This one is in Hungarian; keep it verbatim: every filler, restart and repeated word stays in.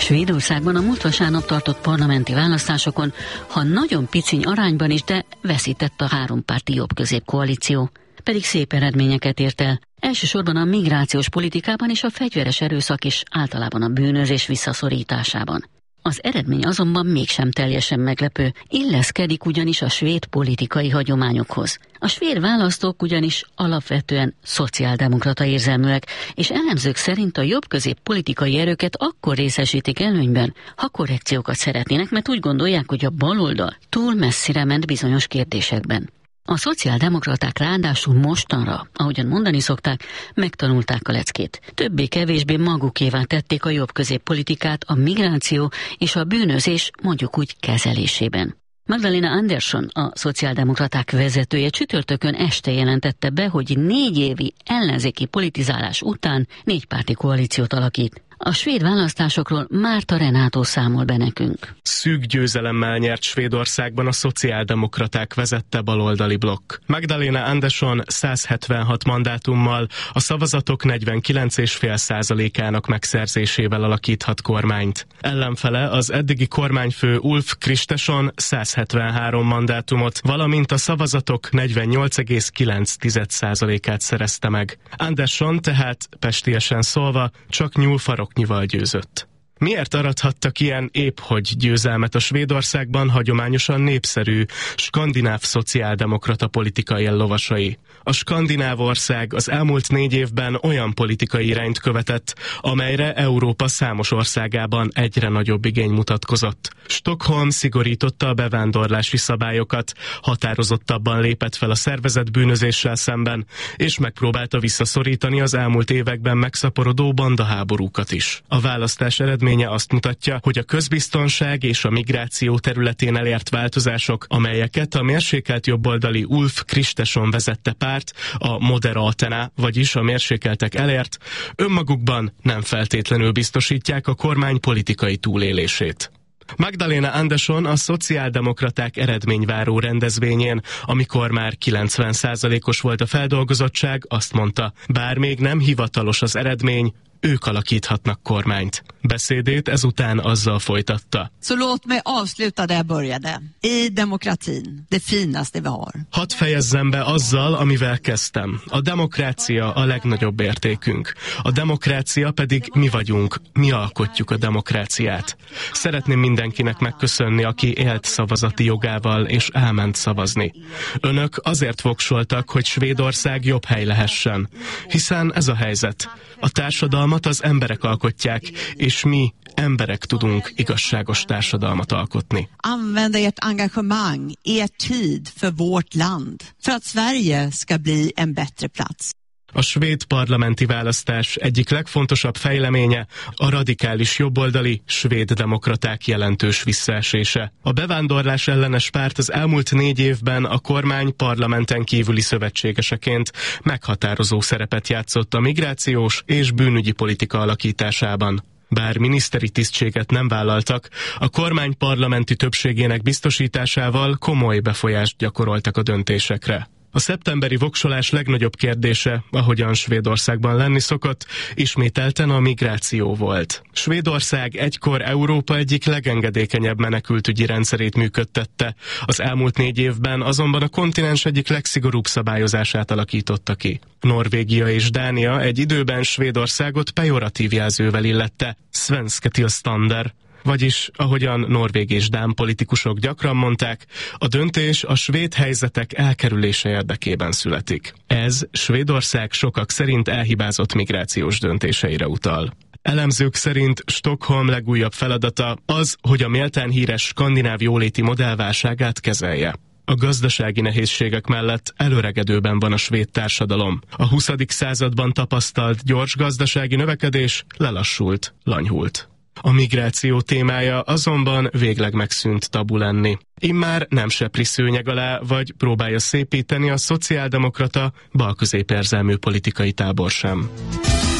Svédországban a múlt vasárnap tartott parlamenti választásokon, ha nagyon piciny arányban is, de veszített a hárompárti jobb-közép koalíció. Pedig szép eredményeket ért el. Elsősorban a migrációs politikában és a fegyveres erőszak és általában a bűnözés visszaszorításában. Az eredmény azonban mégsem teljesen meglepő, illeszkedik ugyanis a svéd politikai hagyományokhoz. A svéd választók ugyanis alapvetően szociáldemokrata érzelműek, és elemzők szerint a jobb-közép politikai erőket akkor részesítik előnyben, ha korrekciókat szeretnének, mert úgy gondolják, hogy a baloldal túl messzire ment bizonyos kérdésekben. A szociáldemokraták ráadásul mostanra, ahogyan mondani szokták, megtanulták a leckét. Többé-kevésbé magukévá tették a jobb-közép politikát a migráció és a bűnözés mondjuk úgy kezelésében. Magdalena Andersson, a szociáldemokraták vezetője csütörtökön este jelentette be, hogy négy évi ellenzéki politizálás után négypárti koalíciót alakít. A svéd választásokról Márta Renátó számol be nekünk. Szűk győzelemmel nyert Svédországban a szociáldemokraták vezette baloldali blokk. Magdalena Andersson száz hetvenhat mandátummal a szavazatok negyvenkilenc egész öt százalékának megszerzésével alakíthat kormányt. Ellenfele az eddigi kormányfő Ulf Kristersson száz hetvenhárom mandátumot, valamint a szavazatok negyvennyolc egész kilenc százalékát szerezte meg. Andersson tehát, pestiesen szólva, csak nyúlfarok nyival győzött. Miért arathattak ilyen épphogy győzelmet a Svédországban hagyományosan népszerű skandináv szociáldemokrata politikai ellovasai? A skandináv ország az elmúlt négy évben olyan politikai irányt követett, amelyre Európa számos országában egyre nagyobb igény mutatkozott. Stockholm szigorította a bevándorlási szabályokat, határozottabban lépett fel a szervezett bűnözéssel szemben, és megpróbálta visszaszorítani az elmúlt években megszaporodó bandaháborúkat is. A választás eredménye azt mutatja, hogy a közbiztonság és a migráció területén elért változások, amelyeket a mérsékelt jobboldali Ulf Kristersson vezette párt, a Moderaterna, vagyis a mérsékeltek elért, önmagukban nem feltétlenül biztosítják a kormány politikai túlélését. Magdalena Andersson a szociáldemokraták eredményváró rendezvényén, amikor már kilencven százalékos volt a feldolgozottság, azt mondta, bár még nem hivatalos az eredmény, ők alakíthatnak kormányt. Beszédét ezután azzal folytatta. Så låt mig avsluta där jag började. I demokratin, det finaste vi har. Hadd fejezzem be azzal, amivel kezdtem. A demokrácia a legnagyobb értékünk. A demokrácia pedig mi vagyunk, mi alkotjuk a demokráciát. Szeretném mindenkinek megköszönni, aki élt szavazati jogával és elment szavazni. Önök azért voksoltak, hogy Svédország jobb hely lehessen. Hiszen ez a helyzet. A társadalmat az emberek alkotják, és mi, emberek tudunk igazságos társadalmat alkotni. Använda ert engagemang, er tid för vårt land, för att Sverige ska bli en bättre plats. A svéd parlamenti választás egyik legfontosabb fejleménye a radikális jobboldali svéd demokraták jelentős visszaesése. A bevándorlás ellenes párt az elmúlt négy évben a kormány parlamenten kívüli szövetségeseként meghatározó szerepet játszott a migrációs és bűnügyi politika alakításában. Bár miniszteri tisztséget nem vállaltak, a kormány parlamenti többségének biztosításával komoly befolyást gyakoroltak a döntésekre. A szeptemberi voksolás legnagyobb kérdése, ahogyan Svédországban lenni szokott, ismételten a migráció volt. Svédország egykor Európa egyik legengedékenyebb menekültügyi rendszerét működtette, az elmúlt négy évben azonban a kontinens egyik legszigorúbb szabályozását alakította ki. Norvégia és Dánia egy időben Svédországot pejoratív jelzővel illette, svenska tillstånd, vagyis, ahogyan norvég és dán politikusok gyakran mondták, a döntés a svéd helyzetek elkerülése érdekében születik. Ez Svédország sokak szerint elhibázott migrációs döntéseire utal. Elemzők szerint Stockholm legújabb feladata az, hogy a méltán híres skandináv jóléti modell válságát kezelje. A gazdasági nehézségek mellett előregedőben van a svéd társadalom. A huszadik században tapasztalt gyors gazdasági növekedés lelassult, lanyhult. A migráció témája azonban végleg megszűnt tabu lenni. Immár nem sepri szőnyeg alá, vagy próbálja szépíteni a szociáldemokrata, balközépérzelmű politikai tábor sem.